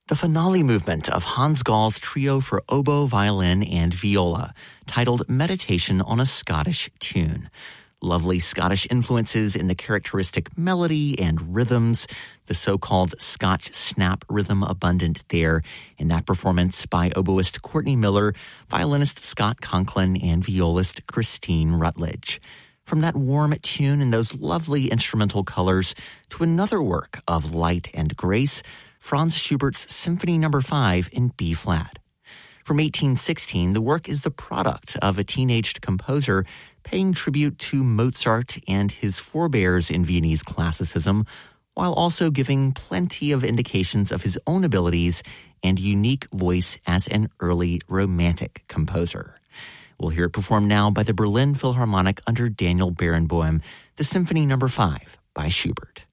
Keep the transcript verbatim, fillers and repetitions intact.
the finale movement of Hans Gall's trio for oboe, violin, and viola, titled Meditation on a Scottish Tune. Lovely Scottish influences in the characteristic melody and rhythms, the so-called Scotch snap rhythm abundant there in that performance by oboist Courtney Miller, violinist Scott Conklin, and violist Christine Rutledge. From that warm tune and those lovely instrumental colors to another work of light and grace, Franz Schubert's Symphony Number five in B-flat. From eighteen sixteen, the work is the product of a teenaged composer paying tribute to Mozart and his forebears in Viennese classicism, while also giving plenty of indications of his own abilities and unique voice as an early Romantic composer. We'll hear it performed now by the Berlin Philharmonic under Daniel Barenboim, the Symphony Number five by Schubert.